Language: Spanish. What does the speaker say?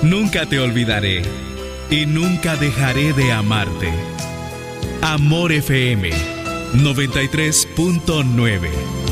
Nunca te olvidaré y nunca dejaré de amarte. Amor FM 93.9